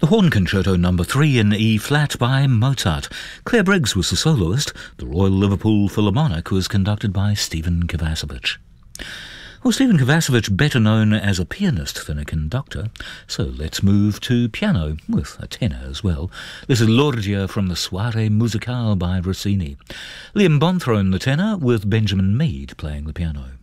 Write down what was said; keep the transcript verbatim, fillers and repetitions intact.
The Horn Concerto Number three in E-flat by Mozart. Claire Briggs was the soloist. The Royal Liverpool Philharmonic was conducted by Stephen Kovacevic. Well, Stephen Kovacevic, better known as a pianist than a conductor, so let's move to piano, with a tenor as well. This is Lorgia from the Soirée Musicale by Rossini. Liam Bonthron, the tenor, with Benjamin Mead playing the piano.